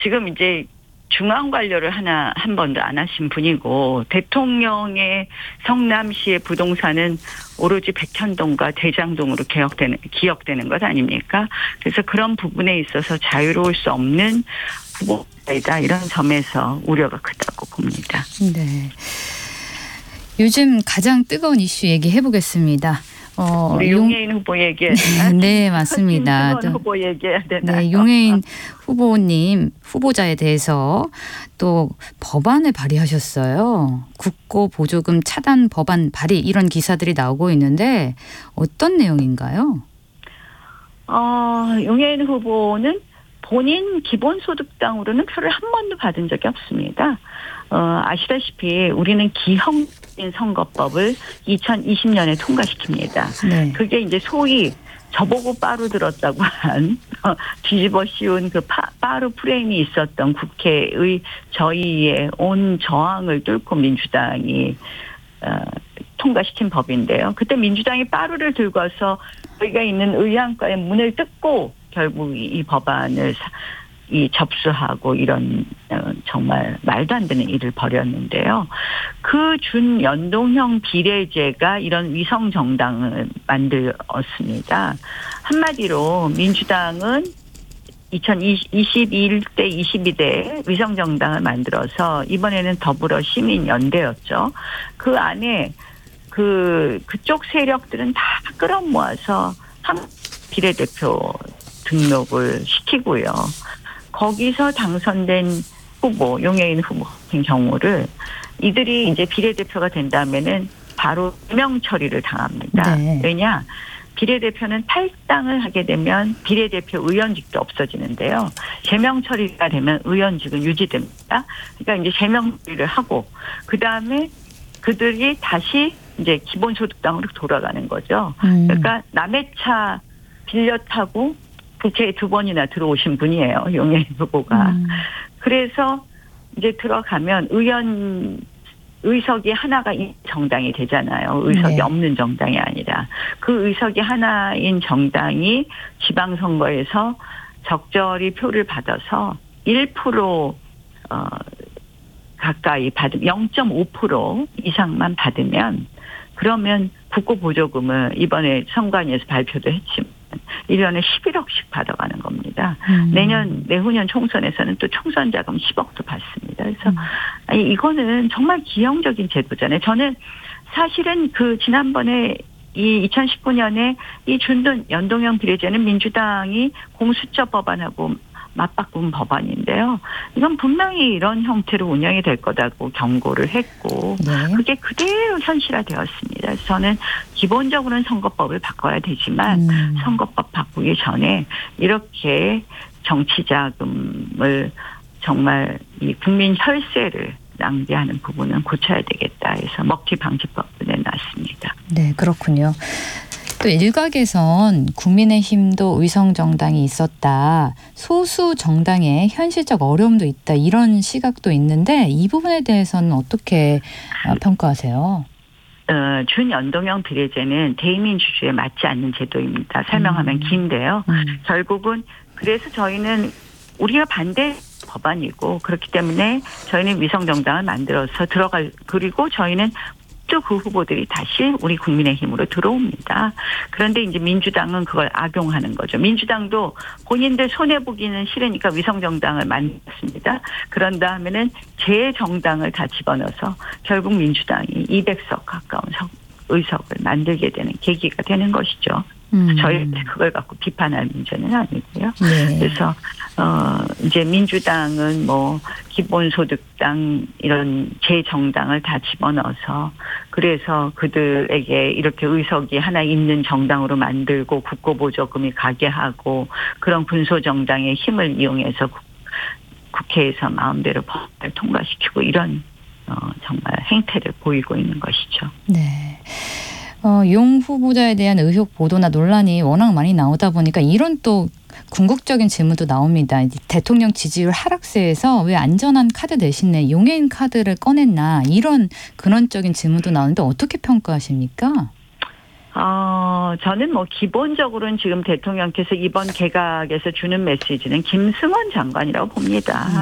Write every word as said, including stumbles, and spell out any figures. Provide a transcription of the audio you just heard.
지금 이제 중앙 관료를 하나 한 번도 안 하신 분이고 대통령의 성남시의 부동산은 오로지 백현동과 대장동으로 개혁되는 기억되는 것 아닙니까? 그래서 그런 부분에 있어서 자유로울 수 없는 후보이다 이런 점에서 우려가 크다고 봅니다. 네. 요즘 가장 뜨거운 이슈 얘기해 보겠습니다. 어, 우리 용해인 용... 후보 얘기해야 되나? 네, 맞습니다. 김승원 후보 얘기해야 되나? 네, 용해인 후보님 후보자에 대해서 또 법안을 발의하셨어요. 국고 보조금 차단 법안 발의 이런 기사들이 나오고 있는데 어떤 내용인가요? 어, 용해인 후보는 본인 기본소득당으로는 표를 한 번도 받은 적이 없습니다. 어, 아시다시피 우리는 기형적인 선거법을 이천이십 년에 통과시킵니다. 네. 그게 이제 소위 저보고 빠루 들었다고 한 어, 뒤집어 씌운 그 파, 빠루 프레임이 있었던 국회의 저희의 온 저항을 뚫고 민주당이 어, 통과시킨 법인데요. 그때 민주당이 빠루를 들고 와서 저희가 있는 의안과의 문을 뜯고 결국 이 법안을 이 접수하고 이런 정말 말도 안 되는 일을 벌였는데요. 그 준연동형 비례제가 이런 위성 정당을 만들었습니다. 한마디로 민주당은 이천이십일 대 이십이 대 위성 정당을 만들어서 이번에는 더불어 시민연대였죠. 그 안에 그 그쪽 세력들은 다 끌어모아서 한 비례대표 등록을 시키고요. 거기서 당선된 후보, 용해인 후보 같은 경우를 이들이 이제 비례대표가 된다면은 바로 제명 처리를 당합니다. 네. 왜냐? 비례대표는 탈당을 하게 되면 비례대표 의원직도 없어지는데요. 제명 처리가 되면 의원직은 유지됩니다. 그러니까 이제 제명 처리를 하고 그 다음에 그들이 다시 이제 기본소득당으로 돌아가는 거죠. 음. 그러니까 남의 차 빌려 타고 국회에 두 번이나 들어오신 분이에요. 용해인 후보가. 음. 그래서 이제 들어가면 의원 의석이 하나가 정당이 되잖아요. 의석이 네. 없는 정당이 아니라. 그 의석이 하나인 정당이 지방선거에서 적절히 표를 받아서 일 퍼센트 어, 가까이 받으면 영 점 오 퍼센트 이상만 받으면 그러면 국고보조금을 이번에 선관위에서 발표도 했지만 일 년에 십일억씩 받아가는 겁니다. 음. 내년 내후년 총선에서는 또 총선 자금 십억도 받습니다. 그래서 음. 아니, 이거는 정말 기형적인 제도잖아요. 저는 사실은 그 지난번에 이 이천십구 년에 이 준둔 연동형 비례제는 민주당이 공수처 법안하고 맞바꾼 법안인데요. 이건 분명히 이런 형태로 운영이 될 거다고 경고를 했고 네. 그게 그대로 현실화되었습니다. 그래서 저는 기본적으로는 선거법을 바꿔야 되지만 음. 선거법 바꾸기 전에 이렇게 정치자금을 정말 이 국민 혈세를 낭비하는 부분은 고쳐야 되겠다 해서 먹튀방지법도 내놨습니다. 네, 그렇군요. 또 일각에선 국민의힘도 위성 정당이 있었다. 소수 정당에 현실적 어려움도 있다. 이런 시각도 있는데 이 부분에 대해서는 어떻게 평가하세요? 어, 준연동형 비례제는 대의민주주의에 맞지 않는 제도입니다. 설명하면 음. 긴데요. 음. 결국은 그래서 저희는 우리가 반대 법안이고 그렇기 때문에 저희는 위성 정당을 만들어서 들어갈 그리고 저희는 또 그 후보들이 다시 우리 국민의힘으로 들어옵니다. 그런데 이제 민주당은 그걸 악용하는 거죠. 민주당도 본인들 손해보기는 싫으니까 위성정당을 만들었습니다. 그런 다음에는 제 정당을 다 집어넣어서 결국 민주당이 이백 석 가까운 의석을 만들게 되는 계기가 되는 것이죠. 음. 저희 그걸 갖고 비판할 문제는 아니고요. 네. 그래서 어 이제 민주당은 뭐 기본소득당 이런 제 정당을 다 집어넣어서 그래서 그들에게 이렇게 의석이 하나 있는 정당으로 만들고 국고보조금이 가게 하고 그런 군소정당의 힘을 이용해서 국회에서 마음대로 법을 통과시키고 이런 어 정말 행태를 보이고 있는 것이죠. 네. 어, 용 후보자에 대한 의혹 보도나 논란이 워낙 많이 나오다 보니까 이런 또 궁극적인 질문도 나옵니다. 대통령 지지율 하락세에서 왜 안전한 카드 대신에 용해인 카드를 꺼냈나 이런 근원적인 질문도 나오는데 어떻게 평가하십니까? 어, 저는 뭐 기본적으로는 지금 대통령께서 이번 개각에서 주는 메시지는 김승원 장관이라고 봅니다.